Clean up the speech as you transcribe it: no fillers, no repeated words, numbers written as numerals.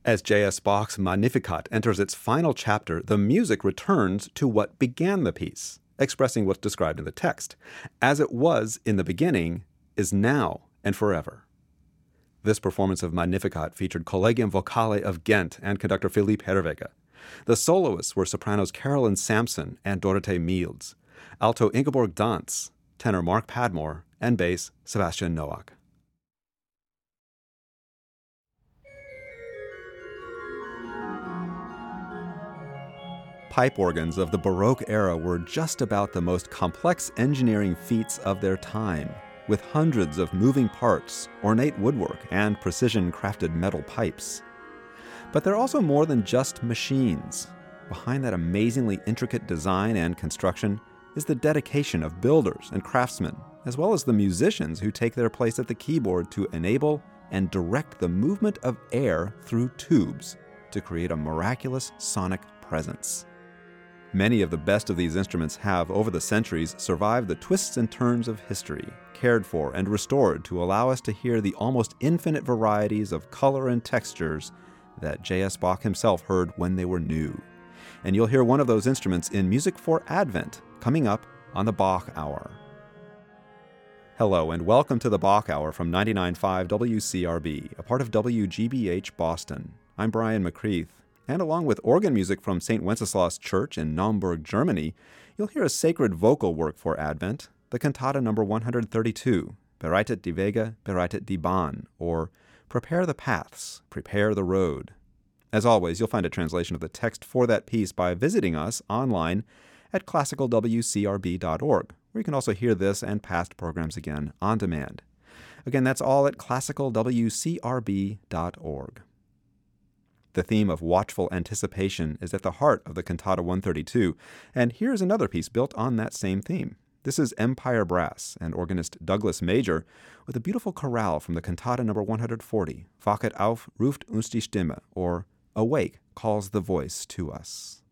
As J.S. Bach's Magnificat enters its final chapter, the music returns to what began the piece, expressing what's described in the text. As it was in the beginning, is now and forever. This performance of Magnificat featured Collegium Vocale of Ghent and conductor Philippe Herweghe. The soloists were sopranos Carolyn Sampson and Dorothee Miels, alto Ingeborg Dantz, tenor Mark Padmore, and bass Sebastian Nowak. Pipe organs of the Baroque era were just about the most complex engineering feats of their time, with hundreds of moving parts, ornate woodwork, and precision-crafted metal pipes. But they're also more than just machines. Behind that amazingly intricate design and construction is the dedication of builders and craftsmen, as well as the musicians who take their place at the keyboard to enable and direct the movement of air through tubes to create a miraculous sonic presence. Many of the best of these instruments have, over the centuries, survived the twists and turns of history, cared for and restored to allow us to hear the almost infinite varieties of color and textures that J.S. Bach himself heard when they were new. And you'll hear one of those instruments in Music for Advent, coming up on the Bach Hour. Hello, and welcome to the Bach Hour from 99.5 WCRB, a part of WGBH Boston. I'm Brian McCreath. And along with organ music from St. Wenceslas Church in Naumburg, Germany, you'll hear a sacred vocal work for Advent, the cantata number 132, Bereitet die Wege, bereitet die Bahn, or Prepare the Paths, Prepare the Road. As always, you'll find a translation of the text for that piece by visiting us online at classicalwcrb.org, where you can also hear this and past programs again on demand. Again, that's all at classicalwcrb.org. The theme of watchful anticipation is at the heart of the Cantata 132, and here's another piece built on that same theme. This is Empire Brass and organist Douglas Major with a beautiful chorale from the Cantata number 140, Wachet auf, ruft uns die Stimme, or Awake calls the voice to us.